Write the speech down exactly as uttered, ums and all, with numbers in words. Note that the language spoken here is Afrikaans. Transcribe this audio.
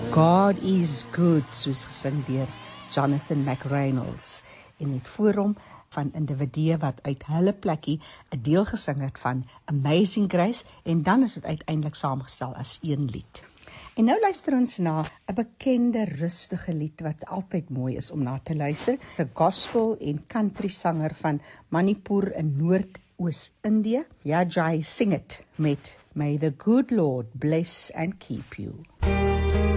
God is good, soos gesing deur Jonathan McReynolds, en het voor hom van individue wat uit hulle plekkie 'n deel gesing het van Amazing Grace, en dan is dit uiteindelik saamgestel as een lied. En nou luister ons na 'n bekende rustige lied wat altyd mooi is om na te luister, 'n gospel en country sanger van Manipur in Noord-Oos-Indië, Yajai sing het met May the good Lord bless and keep you.